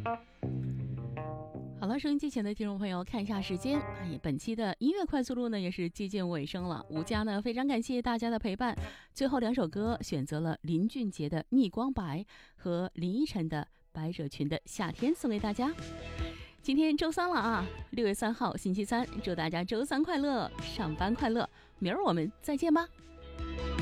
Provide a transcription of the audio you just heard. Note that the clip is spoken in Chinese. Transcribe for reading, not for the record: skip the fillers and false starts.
好了，收音机前的听众朋友，看一下时间，本期的音乐快速路呢也是接近尾声了。吴佳呢非常感谢大家的陪伴，最后2首歌选择了林俊杰的《逆光白》和林依晨的《百褶裙的夏天》送给大家。今天周三了啊，6月3号星期三，祝大家周三快乐，上班快乐，明儿我们再见吧。